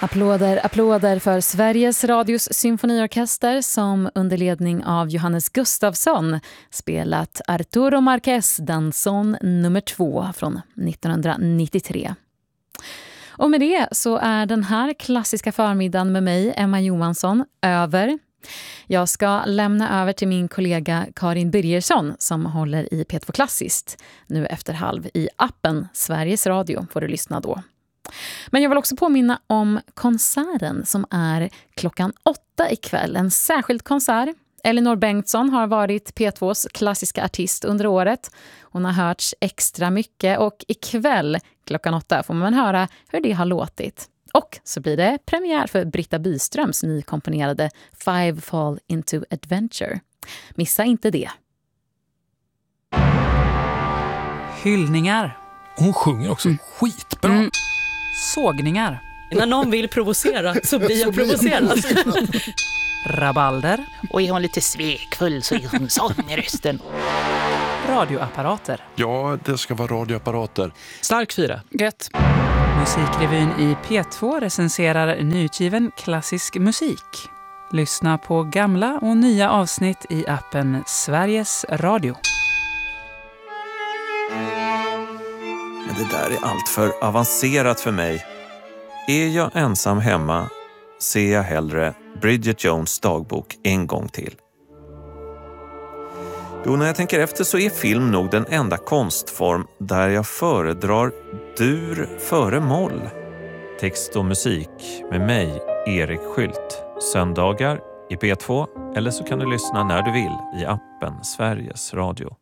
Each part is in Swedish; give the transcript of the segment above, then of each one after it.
Applåder för Sveriges Radios symfoniorkester som under ledning av Johannes Gustafsson spelat Arturo Márquez Danzón nummer 2 från 1993. Och med det så är den här klassiska förmiddagen med mig, Emma Johansson, över. Jag ska lämna över till min kollega Karin Birgersson som håller i P2 Klassiskt nu efter halv i appen Sveriges Radio får du lyssna då. Men jag vill också påminna om konserten som är klockan 8 ikväll. En särskild konsert. Elinor Bengtsson har varit P2s klassiska artist under året. Hon har hörts extra mycket och ikväll klockan 8 får man höra hur det har låtit. Och så blir det premiär för Britta Byströms nykomponerade Five Fall into Adventure. Missa inte det. Hyllningar. Hon sjunger också skitbra. Sågningar. När någon vill provocera så blir jag provocerad. Rabalder. Och är hon lite svekfull så är hon sån i rösten. Radioapparater. Ja, det ska vara radioapparater. Stark fyra. Gött. Musikrevyn i P2 recenserar nyutgiven klassisk musik. Lyssna på gamla och nya avsnitt i appen Sveriges Radio. Men det där är allt för avancerat för mig. Är jag ensam hemma ser jag hellre Bridget Jones dagbok en gång till. Jo, när jag tänker efter så är film nog den enda konstform där jag föredrar dur före moll. Text och musik med mig, Erik Skylt. Söndagar i P2 eller så kan du lyssna när du vill i appen Sveriges Radio.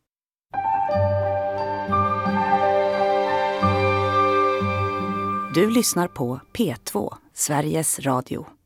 Du lyssnar på P2, Sveriges Radio.